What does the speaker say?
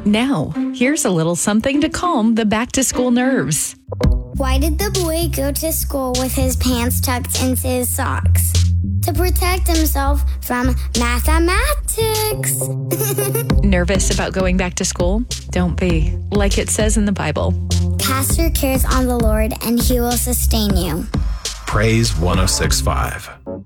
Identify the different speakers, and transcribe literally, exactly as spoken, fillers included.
Speaker 1: Now, here's a little something to calm the back-to-school nerves.
Speaker 2: Why did the boy go to school with his pants tucked into his socks? To protect himself from mathematics.
Speaker 1: Nervous about going back to school? Don't be. Like it says in the Bible.
Speaker 2: Cast your cares on the Lord, and he will sustain you.
Speaker 3: Praise one oh six point five.